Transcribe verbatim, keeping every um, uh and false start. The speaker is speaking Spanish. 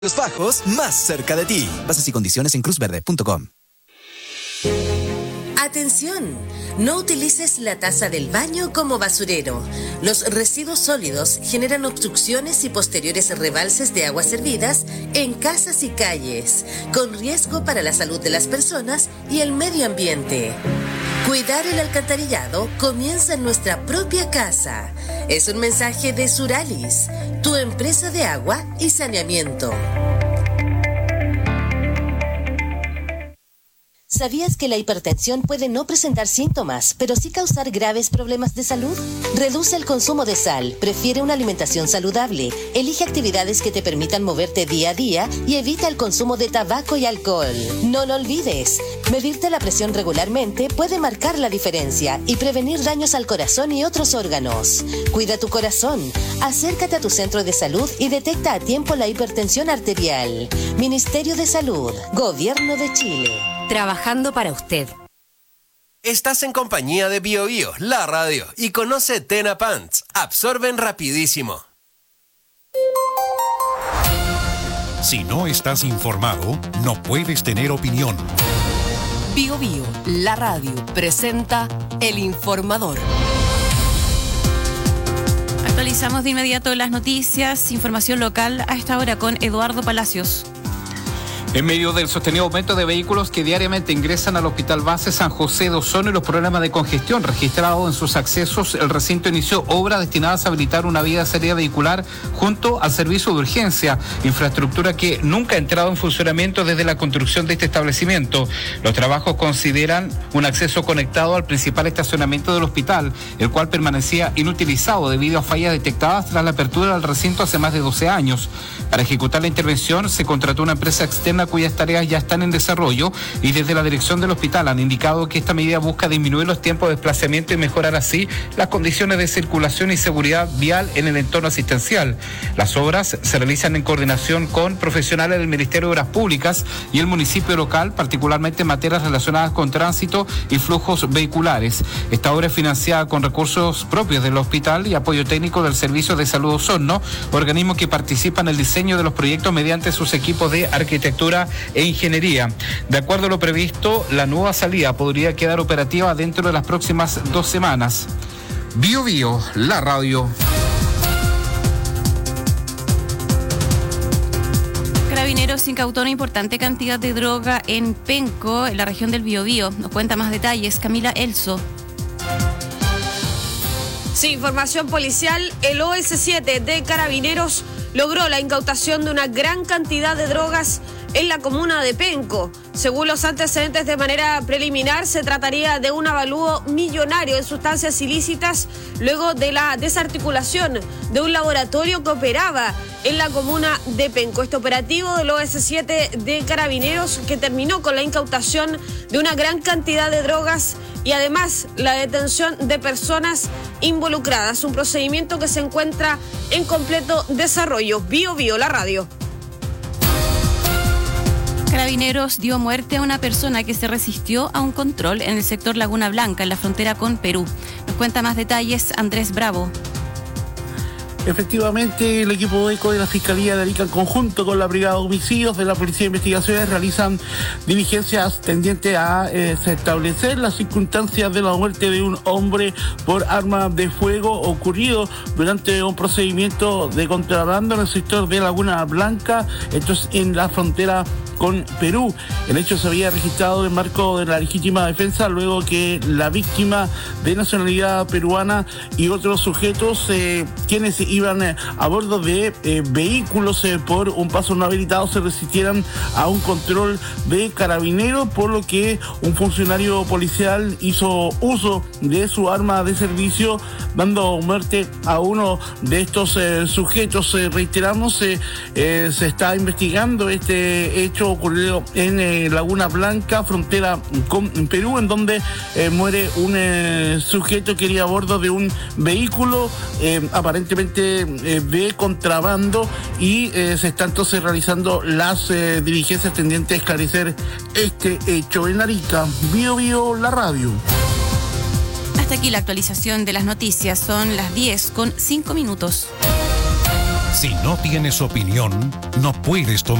Los Fajos, más cerca de ti. Bases y condiciones en cruz verde punto com. Atención, no utilices la taza del baño como basurero. Los residuos sólidos generan obstrucciones y posteriores rebalses de aguas servidas en casas y calles, con riesgo para la salud de las personas y el medio ambiente. Cuidar el alcantarillado comienza en nuestra propia casa. Es un mensaje de Suralis, tu empresa de agua y saneamiento. ¿Sabías que la hipertensión puede no presentar síntomas, pero sí causar graves problemas de salud? Reduce el consumo de sal, prefiere una alimentación saludable, elige actividades que te permitan moverte día a día y evita el consumo de tabaco y alcohol. No lo olvides, medirte la presión regularmente puede marcar la diferencia y prevenir daños al corazón y otros órganos. Cuida tu corazón, acércate a tu centro de salud y detecta a tiempo la hipertensión arterial. Ministerio de Salud, Gobierno de Chile. Trabajando para usted. Estás en compañía de Bio Bio, la radio, y conoce Tena Pants. Absorben rapidísimo. Si no estás informado, no puedes tener opinión. Bio Bio, la radio, presenta El Informador. Actualizamos de inmediato las noticias, información local a esta hora con Eduardo Palacios. En medio del sostenido aumento de vehículos que diariamente ingresan al Hospital Base San José de Osorno y los problemas de congestión registrados en sus accesos, el recinto inició obras destinadas a habilitar una vía salida vehicular junto al servicio de urgencia, infraestructura que nunca ha entrado en funcionamiento desde la construcción de este establecimiento. Los trabajos consideran un acceso conectado al principal estacionamiento del hospital, el cual permanecía inutilizado debido a fallas detectadas tras la apertura del recinto hace más de doce años. Para ejecutar la intervención se contrató una empresa externa cuyas tareas ya están en desarrollo y desde la dirección del hospital han indicado que esta medida busca disminuir los tiempos de desplazamiento y mejorar así las condiciones de circulación y seguridad vial en el entorno asistencial. Las obras se realizan en coordinación con profesionales del Ministerio de Obras Públicas y el municipio local, particularmente en materias relacionadas con tránsito y flujos vehiculares. Esta obra es financiada con recursos propios del hospital y apoyo técnico del Servicio de Salud Osorno, organismo que participa en el diseño de los proyectos mediante sus equipos de arquitectura e ingeniería. De acuerdo a lo previsto, la nueva salida podría quedar operativa dentro de las próximas dos semanas. Bio Bio, la radio. Carabineros incautó una importante cantidad de droga en Penco, en la región del Biobío. Nos cuenta más detalles Camila Elso. Sí, información policial, el O S siete de Carabineros logró la incautación de una gran cantidad de drogas en la comuna de Penco. Según los antecedentes de manera preliminar, se trataría de un avalúo millonario en sustancias ilícitas luego de la desarticulación de un laboratorio que operaba en la comuna de Penco. Este operativo del O S siete de Carabineros que terminó con la incautación de una gran cantidad de drogas y además la detención de personas involucradas. Un procedimiento que se encuentra en completo desarrollo. Bio Bio, la radio. Carabineros dio muerte a una persona que se resistió a un control en el sector Laguna Blanca, en la frontera con Perú. Nos cuenta más detalles Andrés Bravo. Efectivamente, el equipo ECO de la Fiscalía de Arica, en conjunto con la Brigada de Homicidios de la Policía de Investigaciones, realizan diligencias tendientes a eh, establecer las circunstancias de la muerte de un hombre por arma de fuego ocurrido durante un procedimiento de contrabando en el sector de Laguna Blanca, esto es en la frontera con Perú. El hecho se había registrado en el marco de la legítima defensa luego que la víctima de nacionalidad peruana y otros sujetos eh, quienes iban eh, a bordo de eh, vehículos eh, por un paso no habilitado se resistieran a un control de Carabineros, por lo que un funcionario policial hizo uso de su arma de servicio dando muerte a uno de estos eh, sujetos. Eh, reiteramos, eh, eh, se está investigando este hecho ocurrido en eh, Laguna Blanca, frontera con Perú, en donde eh, muere un eh, sujeto que iría a bordo de un vehículo eh, aparentemente eh, de contrabando y eh, se están entonces realizando las eh, diligencias tendientes a esclarecer este hecho. En Arica, Bio Bio, la radio. Hasta aquí la actualización de las noticias, son las diez con cinco minutos. Si no tienes opinión, no puedes tomar